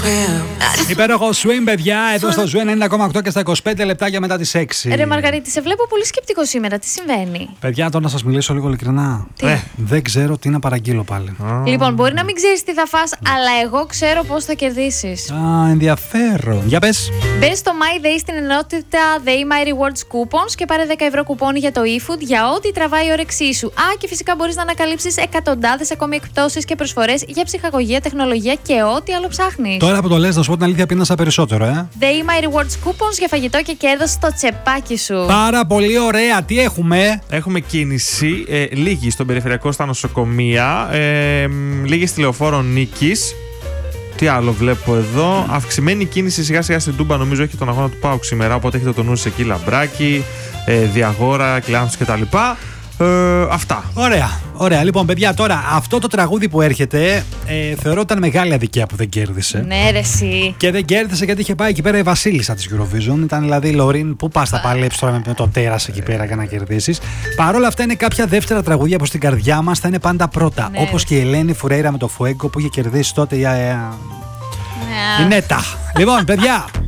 Υπέροχο swing, παιδιά, εδώ στο Ζου 90,8 και στα 25 λεπτάκια μετά τις 6. Ρε Μαργαρίτη, σε βλέπω πολύ σκεπτικό σήμερα. Τι συμβαίνει? Παιδιά, τώρα να σας μιλήσω λίγο ειλικρινά. Δεν ξέρω τι να παραγγείλω πάλι. Λοιπόν, μπορεί να μην ξέρεις τι θα φας, αλλά εγώ ξέρω πώς θα κερδίσεις. Ενδιαφέρον. Για πες. Μπες στο My Day στην ενότητα They My Rewards Coupons και πάρε 10 ευρώ κουπόνι για το eFood για ό,τι τραβάει η όρεξή σου. Και φυσικά μπορείς να ανακαλύψεις εκατοντάδες ακόμη εκπτώσεις και προσφορές για ψυχαγωγία, τεχνολογία και ό,τι άλλο ψάχνεις. Τώρα που το λες, να σου πω την αλήθεια, πίνασα περισσότερο, They My Rewards Coupons για φαγητό και κέρδος στο τσεπάκι σου. Πάρα πολύ ωραία. Τι έχουμε? Έχουμε κίνηση, λίγη στον περιφερειακό στα νοσοκομεία, λίγη στη Λεωφόρο Νίκης. Τι άλλο βλέπω εδώ? Αυξημένη κίνηση σιγά σιγά στην Τούμπα, νομίζω έχει τον αγώνα του ΠΑΟΚ σήμερα. Οπότε έχετε το νου σε εκεί, Λαμπράκι, Διαγόρα, Κλεάνθους κτλ. Αυτά. Ωραία. Λοιπόν, παιδιά, τώρα αυτό το τραγούδι που έρχεται θεωρώ ότι ήταν μεγάλη αδικία που δεν κέρδισε. Ναι, ρε εσύ. Και δεν κέρδισε γιατί είχε πάει εκεί πέρα η βασίλισσα της Eurovision. Ήταν δηλαδή η Λωρίν, πού πας, θα παλέψεις τώρα με το τέρας εκεί πέρα για να κερδίσεις. Παρ' όλα αυτά είναι κάποια δεύτερα τραγούδια που στην καρδιά μας θα είναι πάντα πρώτα. Ναι. Όπως και η Ελένη Φουρέιρα με το Φουέγκο που είχε κερδίσει τότε η Νέτα. Λοιπόν, παιδιά.